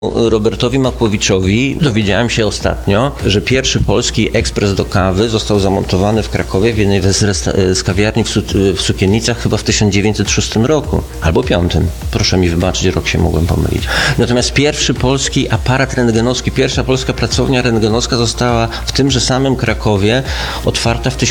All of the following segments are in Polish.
Robertowi Makłowiczowi dowiedziałem się ostatnio, że pierwszy polski ekspres do kawy został zamontowany w Krakowie w jednej z kawiarni w Sukiennicach chyba w 1906 roku albo 5. Proszę mi wybaczyć, rok się mogłem pomylić. Natomiast pierwszy polski aparat rentgenowski, pierwsza polska pracownia rentgenowska została w tymże samym Krakowie otwarta w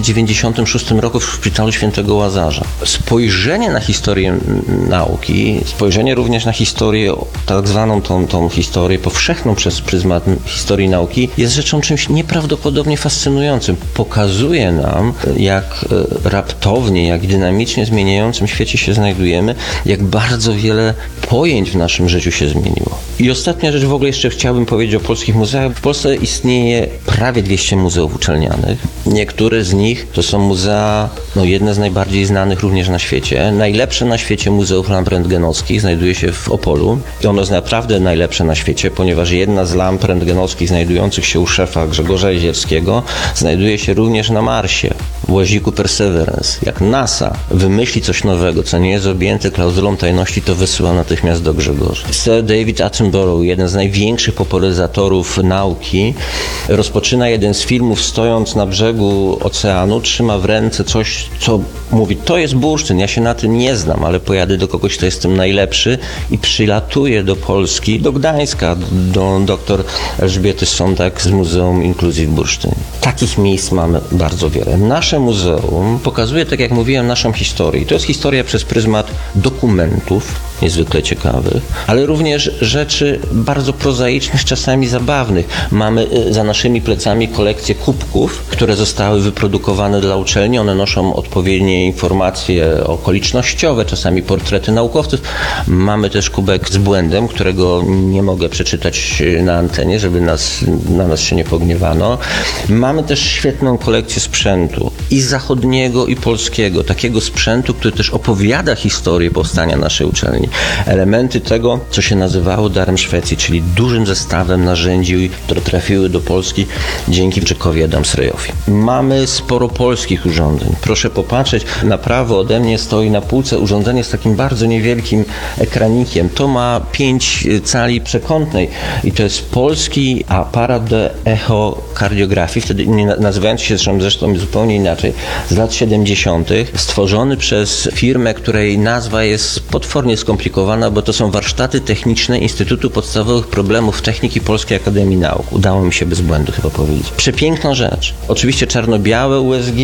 1896 roku w Szpitalu Świętego Łazarza. Spojrzenie na historię nauki, spojrzenie również na historię tak zwaną tą historię powszechną przez pryzmat historii nauki jest rzeczą czymś nieprawdopodobnie fascynującym. Pokazuje nam, jak raptownie, jak dynamicznie zmieniającym świecie się znajdujemy, jak bardzo wiele pojęć w naszym życiu się zmieniło. I ostatnia rzecz, w ogóle jeszcze chciałbym powiedzieć o polskich muzeach. W Polsce istnieje prawie 200 muzeów uczelnianych. Niektóre z nich to są muzea, jedne z najbardziej znanych również na świecie. Najlepsze na świecie Muzeum Lamp Rentgenowskich znajduje się w Opolu. I ono jest naprawdę najlepsze na świecie, ponieważ jedna z lamp rentgenowskich znajdujących się u szefa Grzegorza Jezierskiego znajduje się również na Marsie, w łaziku Perseverance. Jak NASA wymyśli coś nowego, co nie jest objęte klauzulą tajności, to wysyła natychmiast do Grzegorza. Sir David Attenborough, jeden z największych popularyzatorów nauki, rozpoczyna jeden z filmów stojąc na brzegu oceanu, trzyma w ręce coś, co mówi, to jest bursztyn, ja się na tym nie znam, ale pojadę do kogoś, kto jest tym najlepszy i przylatuje do Polski, do Gdańska, do dr Elżbiety Sondak z Muzeum Inkluzji w Bursztynie. Takich miejsc mamy bardzo wiele. Nasze muzeum pokazuje, tak jak mówiłem, naszą historię. To jest historia przez pryzmat dokumentów, niezwykle ciekawych, ale również rzeczy bardzo prozaicznych, czasami zabawnych. Mamy za naszymi plecami kolekcję kubków, które zostały wyprodukowane dla uczelni. One noszą odpowiednie informacje okolicznościowe, czasami portrety naukowców. Mamy też kubek z błędem, którego nie mogę przeczytać na antenie, żeby na nas się nie pogniewano. Mamy też świetną kolekcję sprzętu i zachodniego, i polskiego. Takiego sprzętu, który też opowiada historię powstania naszej uczelni. Elementy tego, co się nazywało darem Szwecji, czyli dużym zestawem narzędzi, które trafiły do Polski dzięki Czekowi Adamsreyowi. Mamy sporo polskich urządzeń. Proszę popatrzeć, na prawo ode mnie stoi na półce urządzenie z takim bardzo niewielkim ekranikiem. To ma 5 cali przekątnej i to jest polski aparat do echokardiografii, wtedy nazywający się zresztą zupełnie inaczej, z lat 70., stworzony przez firmę, której nazwa jest potwornie skomplikowana, bo to są warsztaty techniczne Instytutu Podstawowych Problemów Techniki Polskiej Akademii Nauk. Udało mi się bez błędu chyba powiedzieć. Przepiękna rzecz. Oczywiście czarno-białe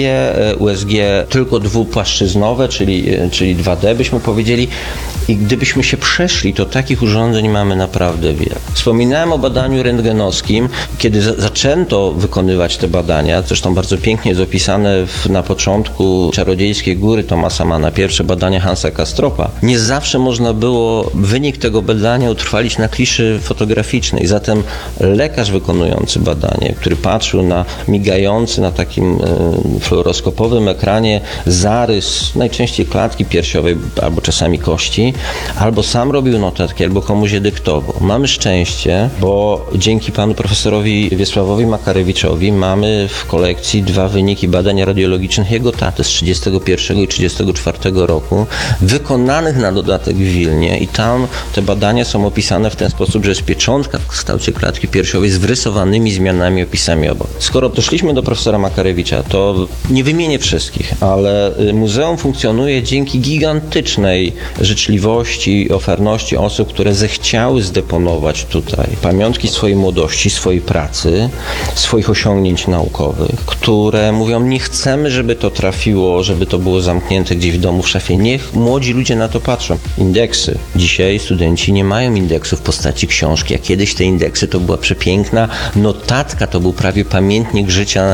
USG tylko dwupłaszczyznowe, czyli 2D byśmy powiedzieli. I gdybyśmy się przeszli, to takich urządzeń mamy naprawdę wiele. Wspominałem o badaniu rentgenowskim. Kiedy zaczęto wykonywać te badania, zresztą bardzo pięknie jest opisane na początku Czarodziejskiej Góry Thomasa Manna, pierwsze badania Hansa Castropa, nie zawsze można było wynik tego badania utrwalić na kliszy fotograficznej. Zatem lekarz wykonujący badanie, który patrzył na migający na takim fluoroskopowym ekranie zarys najczęściej klatki piersiowej albo czasami kości, albo sam robił notatki, albo komuś je dyktował. Mamy szczęście, bo dzięki panu profesorowi Wiesławowi Makarewiczowi mamy w kolekcji 2 wyniki badań radiologicznych jego taty z 31 i 34 roku, wykonanych na dodatek w Wilnie i tam te badania są opisane w ten sposób, że jest pieczątka w kształcie klatki piersiowej z wrysowanymi zmianami, opisami obok. Skoro doszliśmy do profesora Makarewicza, to nie wymienię wszystkich, ale muzeum funkcjonuje dzięki gigantycznej życzliwości i ofiarności osób, które zechciały zdeponować tutaj pamiątki swojej młodości, swojej pracy, swoich osiągnięć naukowych, które mówią, nie chcemy, żeby to trafiło, żeby to było zamknięte gdzieś w domu w szafie. Niech młodzi ludzie na to patrzą. Indeksy. Dzisiaj studenci nie mają indeksu w postaci książki, a kiedyś te indeksy to była przepiękna notatka, to był prawie pamiętnik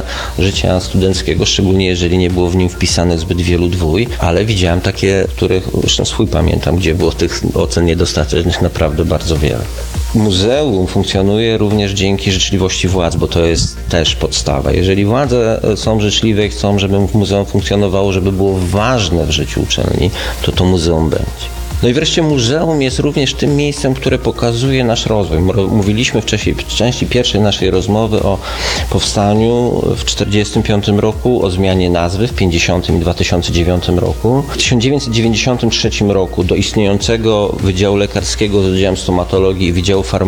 życia studenckiego, szczególnie jeżeli nie było w nim wpisanych zbyt wielu dwój, ale widziałem takie, których zresztą swój pamiętam, gdzie było tych ocen niedostatecznych naprawdę bardzo wiele. Muzeum funkcjonuje również dzięki życzliwości władz, bo to jest też podstawa. Jeżeli władze są życzliwe i chcą, żeby muzeum funkcjonowało, żeby było ważne w życiu uczelni, to muzeum będzie. No i wreszcie muzeum jest również tym miejscem, które pokazuje nasz rozwój. Mówiliśmy w części pierwszej naszej rozmowy o powstaniu w 1945 roku, o zmianie nazwy w 1950 i 2009 roku. W 1993 roku do istniejącego Wydziału Lekarskiego z Wydziałem Stomatologii i Wydziału Farmacji